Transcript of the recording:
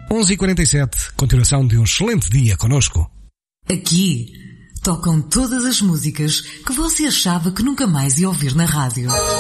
11h47, continuação de um excelente dia connosco. Aqui tocam todas as músicas que você achava que nunca mais ia ouvir na rádio.